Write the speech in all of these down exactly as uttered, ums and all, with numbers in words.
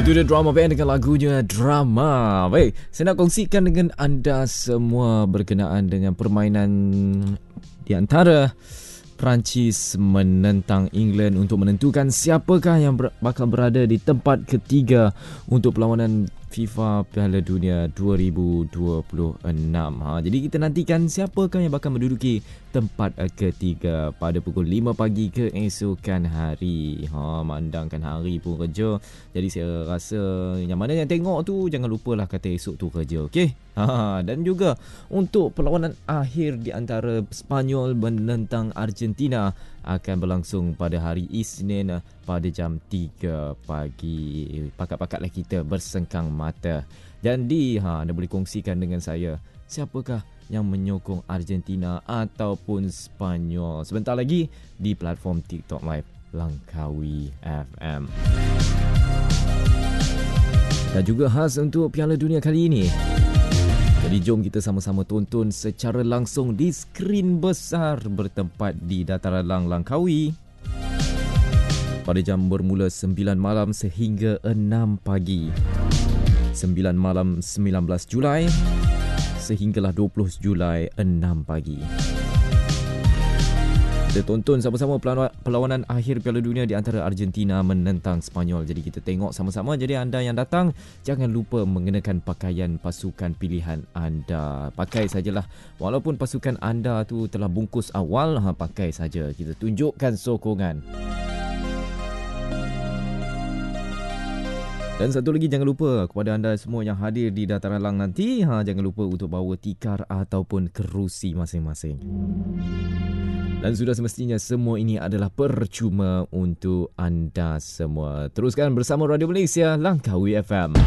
Itu dia Drama Band dengan lagunya Drama. Baik, saya nak kongsikan dengan anda semua berkenaan dengan permainan di antara Perancis menentang England untuk menentukan siapakah yang ber- bakal berada di tempat ketiga untuk perlawanan FIFA Piala Dunia dua ribu dua puluh enam. Ha, jadi kita nantikan siapakah yang bakal menduduki tempat ketiga pada pukul lima pagi keesokan hari. Ha, mandangkan hari pun kerja. Jadi saya rasa yang mana yang tengok tu jangan lupalah kata esok tu kerja. Okey. Ha, dan juga untuk perlawanan akhir di antara Spanyol menentang Argentina akan berlangsung pada hari Isnin pada jam tiga pagi. Pakat-pakatlah kita bersengkang mata. Jadi ha, anda boleh kongsikan dengan saya siapakah yang menyokong Argentina ataupun Spanyol sebentar lagi di platform TikTok Live Langkawi F M. Dan juga khas untuk Piala Dunia kali ini. Jadi jom kita sama-sama tonton secara langsung di skrin besar bertempat di Dataran Lang Langkawi pada jam bermula sembilan malam sehingga enam pagi. sembilan malam sembilan belas Julai sehinggalah dua puluh Julai enam pagi. Kita tonton sama-sama perlawanan akhir Piala Dunia di antara Argentina menentang Spanyol. Jadi kita tengok sama-sama. Jadi anda yang datang jangan lupa mengenakan pakaian pasukan pilihan anda. Pakai sajalah. Walaupun pasukan anda tu telah bungkus awal, ha, pakai saja. Kita tunjukkan sokongan. Dan satu lagi jangan lupa kepada anda semua yang hadir di Dataran Lang nanti, ha, jangan lupa untuk bawa tikar ataupun kerusi masing-masing. Dan sudah semestinya semua ini adalah percuma untuk anda semua. Teruskan bersama Radio Malaysia Langkawi F M.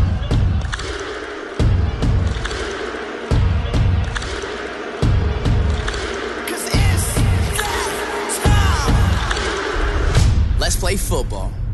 Let's play football.